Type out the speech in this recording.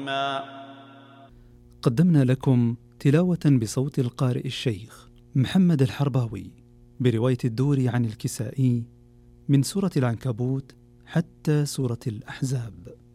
قدمنا لكم تلاوة بصوت القارئ الشيخ محمد الحرباوي برواية الدوري عن الكسائي من سورة العنكبوت حتى سورة الأحزاب.